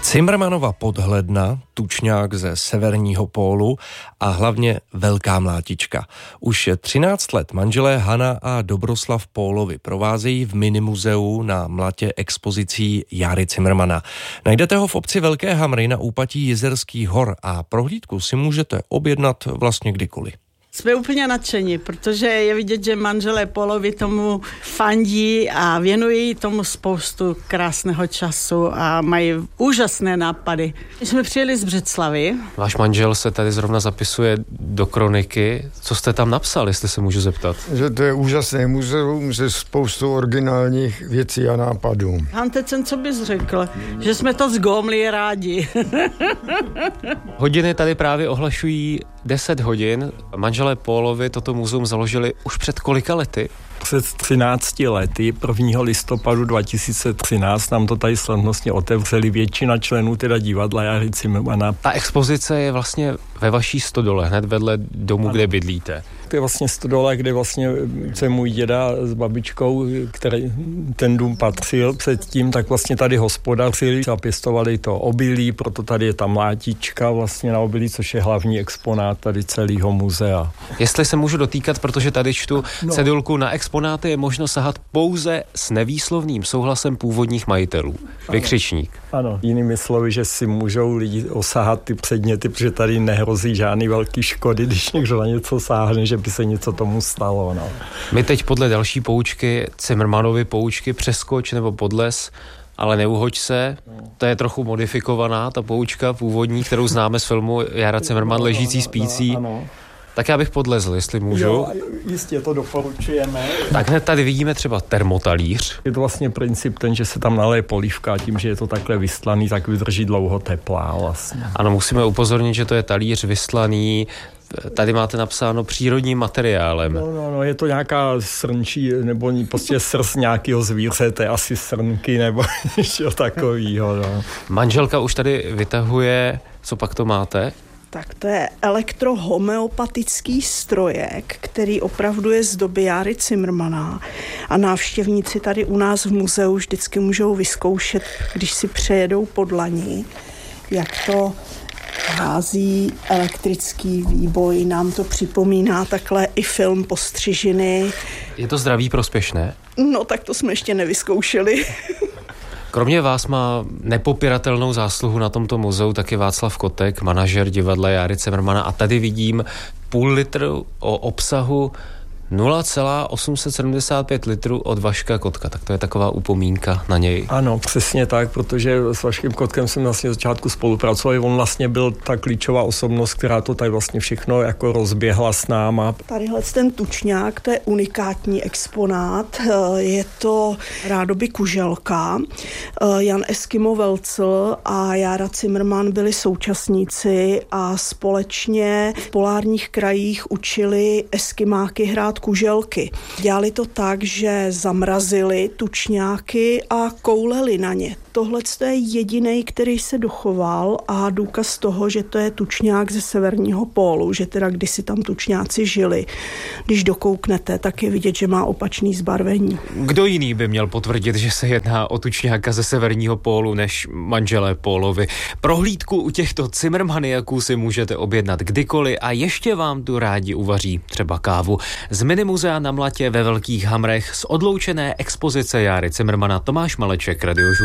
Cimrmanova podhledna, tučňák ze severního pólu a hlavně velká mlátička. Už 13 let manželé Hana a Dobroslav Pólovi provázejí v minimuzeu na Mlatě expozicí Járy Cimrmana. Najdete ho v obci Velké Hamry na úpatí Jizerských hor a prohlídku si můžete objednat vlastně kdykoliv. Jsme úplně nadšení, protože je vidět, že manželé Pólovi tomu fandí a věnují tomu spoustu krásného času a mají úžasné nápady. My jsme přijeli z Břeclavy. Váš manžel se tady zrovna zapisuje do kroniky. Co jste tam napsal, jestli se můžu zeptat? Že to je úžasné muzeum se spoustou originálních věcí a nápadů. Hantecen, co bys řekl? Že jsme to zgomli rádi. Hodiny tady právě ohlašují 10 hodin. Manželé Pólovi toto muzeum založili už před kolika lety? Před 13 lety, 1. listopadu 2013, nám to tady slavnostně otevřeli většina členů teda divadla Járy Cimrmana. Ta expozice je vlastně ve vaší stodole, hned vedle domu, kde bydlíte. To je vlastně stodola, kde vlastně se můj děda s babičkou, který ten dům patřil předtím, tak vlastně tady hospodařili a pěstovali to obilí, proto tady je ta mlátička vlastně na obilí, což je hlavní exponát tady celého muzea. Jestli se můžu dotýkat, protože tady čtu cedulku, na exponáty je možno sahat pouze s nevýslovným souhlasem původních majitelů. Vykřičník. Ano, jinými slovy, že si můžou lidi osahat ty předměty, protože tady nehrozí žádný velký škody, když někdo na něco sáhne, že by se něco tomu stalo. No. My teď podle další poučky, Cimrmanovy poučky, přeskoč nebo podles, ale neuhoď se. To je trochu modifikovaná, ta poučka původní, kterou známe z filmu Jára Cimrman ležící spící. Ano. Tak já bych podlezl, jestli můžu. Jo, jistě to doporučujeme. Tak hned tady vidíme třeba termotalíř. Je to vlastně princip ten, že se tam naleje polívka a tím, že je to takhle vystlaný, tak vydrží dlouho teplá vlastně. Ano, musíme upozornit, že to je talíř vystlaný. Tady máte napsáno přírodním materiálem. No, je to nějaká srnčí, nebo prostě srst nějakého zvířete, asi srnky, nebo něco takového. No. Manželka už tady vytahuje, co pak to máte? Tak to je elektrohomeopatický strojek, který opravdu je z doby Járy Cimrmana a návštěvníci tady u nás v muzeu vždycky můžou vyzkoušet, když si přejedou po dlani, jak to hází elektrický výboj. Nám to připomíná takhle i film Postřižiny. Je to zdraví prospěšné? No tak to jsme ještě nevyzkoušeli. Kromě vás má nepopiratelnou zásluhu na tomto muzeu taky Václav Kotek, manažer divadla Járy Cimrmana, a tady vidím půl litru o obsahu 0,875 litrů od Vaška Kotka, tak to je taková upomínka na něj. Ano, přesně tak, protože s Vaškem Kotkem jsem vlastně začátku spolupracoval, on vlastně byl ta klíčová osobnost, která to tady vlastně všechno jako rozběhla s náma. Tadyhle ten tučňák, to je unikátní exponát, je to rádoby kuželka. Jan Eskimo Velcl a Jára Cimrman byli současníci a společně v polárních krajích učili eskimáky hrát kuželky. Dělali to tak, že zamrazili tučňáky a kouleli na ně. Tohle je jedinej, který se dochoval a důkaz toho, že to je tučňák ze severního pólu, že teda kdysi tam tučňáci žili. Když dokouknete, tak je vidět, že má opačný zbarvení. Kdo jiný by měl potvrdit, že se jedná o tučňáka ze severního pólu, než manželé Pólovi? Prohlídku u těchto Cimrmaniaků si můžete objednat kdykoliv a ještě vám tu rádi uvaří třeba kávu. Z minimuzea na Mlatě ve Velkých Hamrech z odloučené expozice Járy Cimrmana Tomáš Maleček, Radiožur.